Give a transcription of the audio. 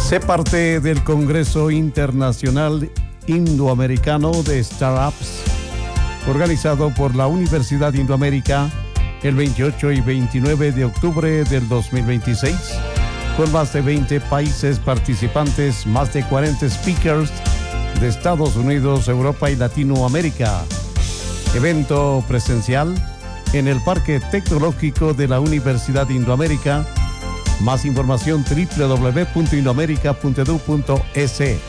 Sé parte del Congreso Internacional Indoamericano de Startups, organizado por la Universidad Indoamérica el 28 y 29 de octubre del 2026, con más de 20 países participantes, más de 40 speakers de Estados Unidos, Europa y Latinoamérica. Evento presencial en el Parque Tecnológico de la Universidad Indoamérica. Más información www.indoamerica.edu.es.